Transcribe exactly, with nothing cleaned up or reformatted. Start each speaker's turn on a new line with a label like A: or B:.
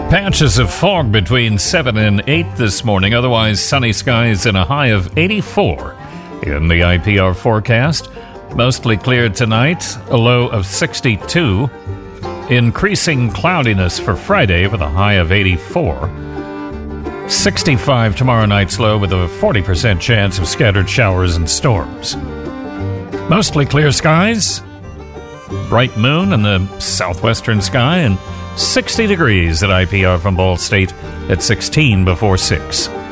A: Patches of fog between seven and eight this morning. Otherwise, sunny skies and a high of eighty-four in the I P R forecast. Mostly clear tonight, a low of sixty-two. Increasing cloudiness for Friday with a high of eighty-four. sixty-five tomorrow night's low with a forty percent chance of scattered showers and storms. Mostly clear skies, bright moon in the southwestern sky, and sixty degrees at I P R from Ball State at sixteen before six.